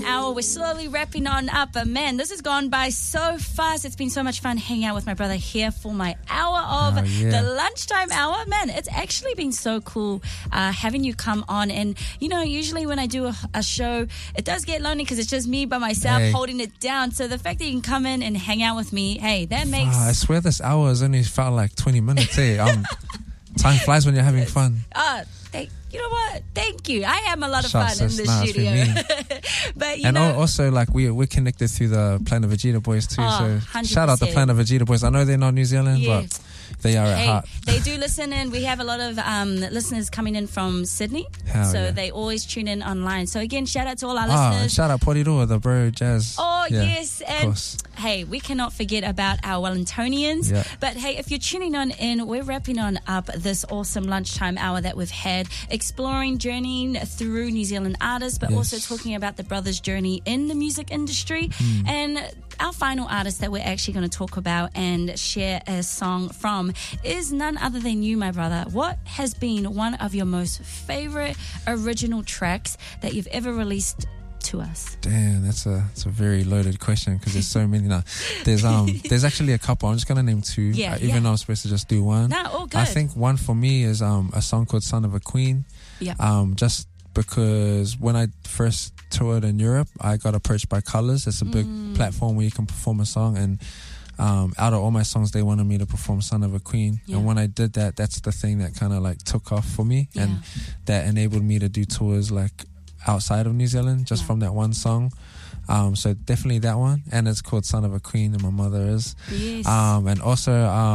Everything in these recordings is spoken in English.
hour. We're slowly wrapping on up, but man, this has gone by so fast. It's been so much fun hanging out with my brother here for my hour of the lunchtime hour. Man, it's actually been so cool having you come on. And, you know, usually when I do a show, it does get lonely because it's just me by myself holding it down. So the fact that you can come in and hang out with me, hey, that makes... I swear this hour has only felt like 20 minutes. Time flies when you're having fun. You know what? Thank you. I have a lot of fun in this studio. But you know, also like we're connected through the Planet Vegeta Boys too. So 100%. Shout out the Planet Vegeta Boys. I know they're not New Zealand, but they are at heart. They do listen in. We have a lot of listeners coming in from Sydney. They always tune in online. So again, shout out to all our listeners. Shout out Poriroa, the bro Jazz. Yes. And hey, we cannot forget about our Wellingtonians. But hey, if you're tuning on in, we're wrapping on up this awesome lunchtime hour that we've had, exploring, journeying through New Zealand artists, but also talking about the brothers' journey in the music industry. And our final artist that we're actually going to talk about and share a song from is none other than you, my brother. What has been one of your most favorite original tracks that you've ever released to us? Damn, it's a very loaded question because there's so many now. There's actually a couple. I'm just gonna name two, even though I'm supposed to just do one. No, all good. I think one for me is a song called "Son of a Queen." Just because when I first toured in Europe, I got approached by Colors. It's a big platform where you can perform a song, and out of all my songs, they wanted me to perform "Son of a Queen." And when I did that, that's the thing that kind of like took off for me, and that enabled me to do tours like outside of New Zealand just from that one song. So definitely that one, and it's called "Son of a Queen," and my mother is. And also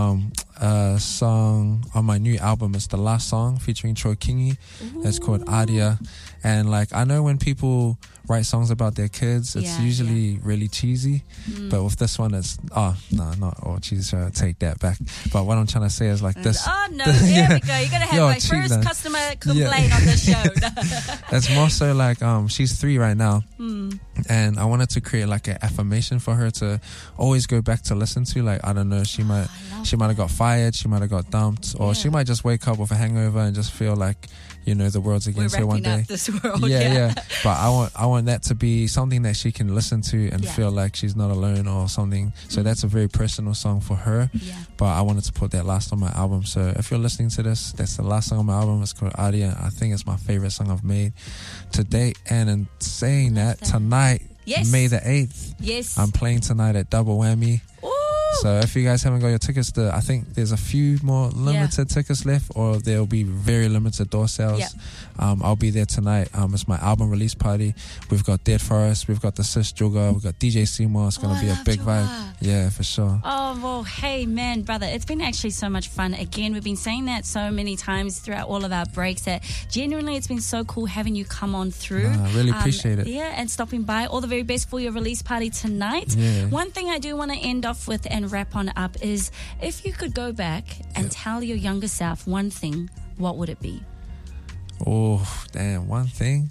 a song on my new album, it's the last song featuring Troy Kingi. It's called Aria. And like, I know when people write songs about their kids, it's usually really cheesy, but with this one it's not all cheesy, so take that back. But what I'm trying to say is like this. There we go. You're gonna have my first customer complaint on this show. It's more so like she's 3 right now, and I wanted to create like an affirmation for her to always go back to listen to. Like, I don't know, she might have got fired, she might have got dumped, or she might just wake up with a hangover and just feel like, you know, the world's against her one day. Up this world. But I want that to be something that she can listen to and feel like she's not alone or something. So that's a very personal song for her. But I wanted to put that last on my album. So if you're listening to this, that's the last song on my album. It's called Aria. I think it's my favorite song I've made to date. And in saying that, tonight, May the 8th, I'm playing tonight at Double Whammy. So if you guys haven't got your tickets, I think there's a few more limited tickets left, or there'll be very limited door sales. I'll be there tonight. It's my album release party. We've got Dead Forest, we've got the Sis Juga, we've got DJ Seymour. It's going to be a big vibe. Yeah, for sure. Oh, well, hey, man, brother, it's been actually so much fun. Again, we've been saying that so many times throughout all of our breaks that genuinely it's been so cool having you come on through. I really appreciate it. Yeah, and stopping by. All the very best for your release party tonight. One thing I do want to end off with and wrap on up is, if you could go back and tell your younger self one thing, what would it be? Oh, damn, one thing.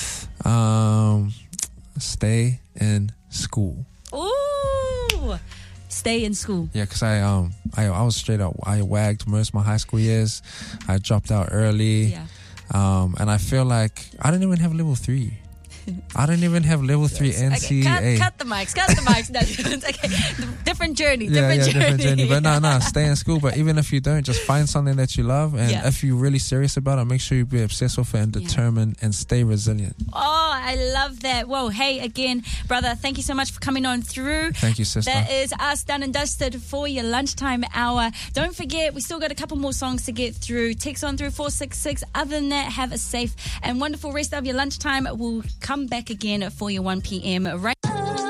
Stay in school. Ooh, stay in school. Yeah, because I was straight up, I wagged most of my high school years. I dropped out early. And I feel like I didn't even have level 3. I don't even have level 3 NCA. Okay, cut the mics. No, okay. Different journey. Different journey. But no, stay in school. But even if you don't, just find something that you love. And if you're really serious about it, make sure you be obsessed with it and determined and stay resilient. Oh, I love that. Well, hey, again, brother, thank you so much for coming on through. Thank you, sister. That is us done and dusted for your lunchtime hour. Don't forget, we still got a couple more songs to get through. Text on through 466. Other than that, have a safe and wonderful rest of your lunchtime. We'll come back again for your 1 p.m. right